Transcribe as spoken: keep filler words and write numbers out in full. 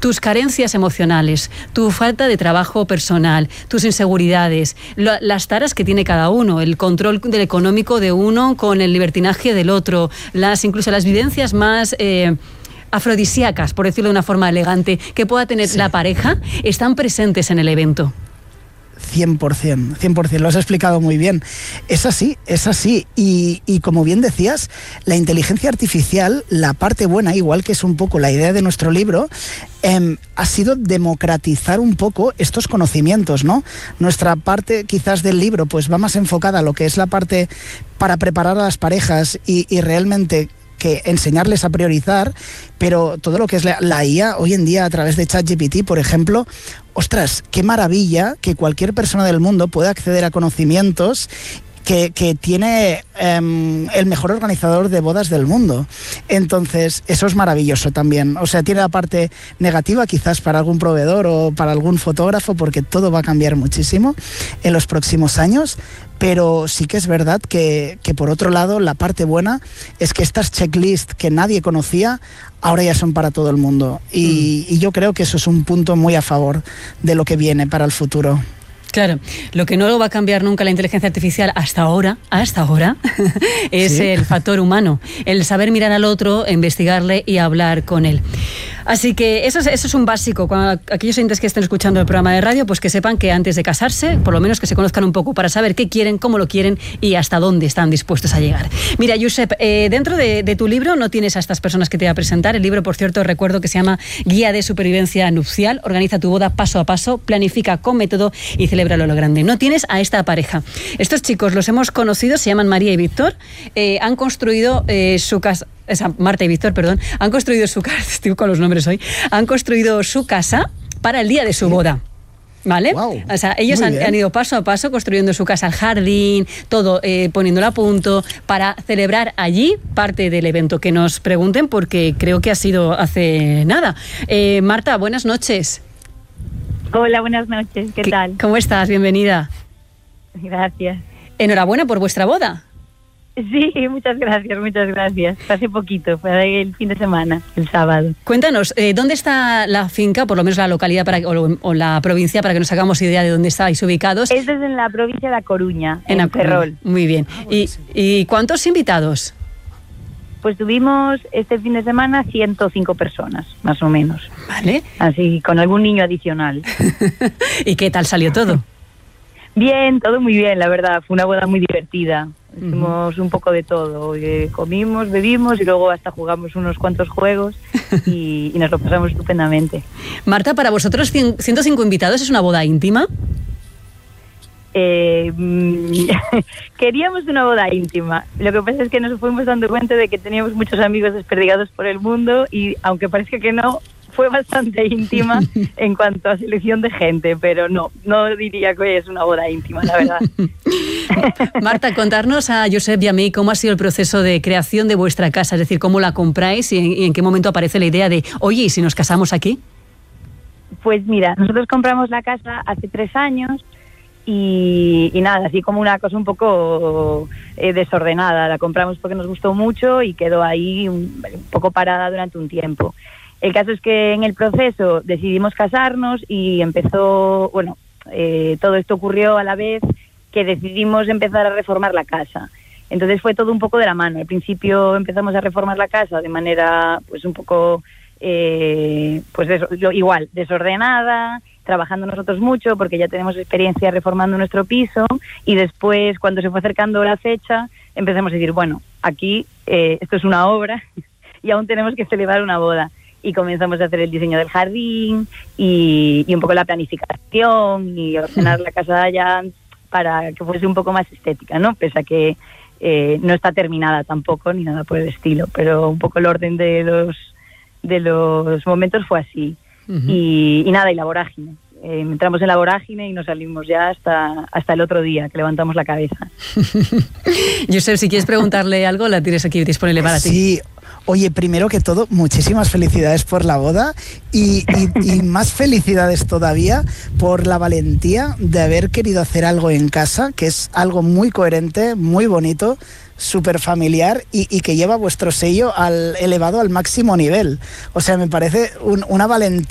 tus carencias emocionales, tu falta de trabajo personal, tus inseguridades, lo, las taras que tiene cada uno, el control del económico de uno con el libertinaje del otro, las incluso las vivencias más eh, afrodisíacas, por decirlo de una forma elegante, que pueda tener sí. la pareja, están presentes en el evento. cien por ciento, cien por ciento, lo has explicado muy bien. Es así, es así. Y, y como bien decías, la inteligencia artificial, la parte buena, igual que es un poco la idea de nuestro libro, eh, ha sido democratizar un poco estos conocimientos, ¿no? Nuestra parte quizás del libro pues va más enfocada a lo que es la parte para preparar a las parejas y, y realmente que enseñarles a priorizar, pero todo lo que es la, la I A hoy en día a través de ChatGPT, por ejemplo, ostras, qué maravilla que cualquier persona del mundo pueda acceder a conocimientos que, que tiene eh, el mejor organizador de bodas del mundo. Entonces, eso es maravilloso también. O sea, tiene la parte negativa quizás para algún proveedor o para algún fotógrafo, porque todo va a cambiar muchísimo en los próximos años. Pero sí que es verdad que, que por otro lado, la parte buena es que estas checklists que nadie conocía, ahora ya son para todo el mundo. Y, mm. y yo creo que eso es un punto muy a favor de lo que viene para el futuro. Claro, lo que no va a cambiar nunca la inteligencia artificial hasta ahora, hasta ahora, es ¿Sí? el factor humano, el saber mirar al otro, investigarle y hablar con él. Así que eso es, eso es un básico. Cuando aquellos oyentes que estén escuchando el programa de radio, pues que sepan que antes de casarse, por lo menos que se conozcan un poco para saber qué quieren, cómo lo quieren y hasta dónde están dispuestos a llegar. Mira, Josep, eh, dentro de, de tu libro no tienes a estas personas que te voy a presentar. El libro, por cierto, recuerdo que se llama Guía de Supervivencia Nupcial. Organiza tu boda paso a paso, planifica con método y celébralo a lo grande. No tienes a esta pareja. Estos chicos los hemos conocido, se llaman María y Víctor, eh, han construido eh, su casa... Esa, Marta y Víctor, perdón, han construido su casa, estoy con los nombres hoy, han construido su casa para el día de su boda. ¿Vale? Wow, o sea, ellos han, han ido paso a paso construyendo su casa, el jardín, todo, eh, poniéndolo a punto para celebrar allí parte del evento. Que nos pregunten porque creo que ha sido hace nada. Eh, Marta, buenas noches. Hola, buenas noches, ¿qué, ¿Qué tal? ¿Cómo estás? Bienvenida. Gracias. Enhorabuena por vuestra boda. Sí, muchas gracias, muchas gracias. Hace poquito, fue el fin de semana, el sábado. Cuéntanos, eh, ¿dónde está la finca, por lo menos la localidad para, o, o la provincia, para que nos hagamos idea de dónde estáis ubicados? Esto es en la provincia de A Coruña, en, en Ferrol. Muy bien. ¿Y, ¿Y cuántos invitados? Pues tuvimos este fin de semana ciento cinco personas, más o menos. Vale. Así, con algún niño adicional. ¿Y qué tal salió todo? Bien, todo muy bien, la verdad. Fue una boda muy divertida. Hicimos uh-huh. un poco de todo. Eh, comimos, bebimos y luego hasta jugamos unos cuantos juegos y, y nos lo pasamos estupendamente. Marta, ¿para vosotros ciento cinco invitados es una boda íntima? Eh, queríamos una boda íntima. Lo que pasa es que nos fuimos dando cuenta de que teníamos muchos amigos desperdigados por el mundo y aunque parezca que no, fue bastante íntima en cuanto a selección de gente, pero no, no diría que es una boda íntima, la verdad. Marta, contarnos a Josep y a mí cómo ha sido el proceso de creación de vuestra casa, es decir, cómo la compráis y en, y en qué momento aparece la idea de, oye, ¿y si nos casamos aquí? Pues mira, nosotros compramos la casa hace tres años y, y nada, así como una cosa un poco eh, desordenada. La compramos porque nos gustó mucho y quedó ahí un, un poco parada durante un tiempo. El caso es que en el proceso decidimos casarnos y empezó, bueno, eh, todo esto ocurrió a la vez que decidimos empezar a reformar la casa. Entonces fue todo un poco de la mano. Al principio empezamos a reformar la casa de manera, pues un poco, eh, pues eso, igual, desordenada, trabajando nosotros mucho porque ya tenemos experiencia reformando nuestro piso y después, cuando se fue acercando la fecha, empezamos a decir, bueno, aquí eh, esto es una obra y aún tenemos que celebrar una boda. Y comenzamos a hacer el diseño del jardín y, y un poco la planificación y ordenar la casa ya para que fuese un poco más estética, ¿no? Pese a que eh, no está terminada tampoco ni nada por el estilo, pero un poco el orden de los de los momentos fue así. Uh-huh. y, y nada, y la vorágine. Eh, entramos en la vorágine y nos salimos ya hasta, hasta el otro día, que levantamos la cabeza. Josep, si quieres preguntarle algo, la tienes aquí disponible para ti. Sí. Oye, primero que todo, muchísimas felicidades por la boda y, y, y más felicidades todavía por la valentía de haber querido hacer algo en casa, que es algo muy coherente, muy bonito, súper familiar y, y que lleva vuestro sello al elevado al máximo nivel. O sea, me parece un, una valentía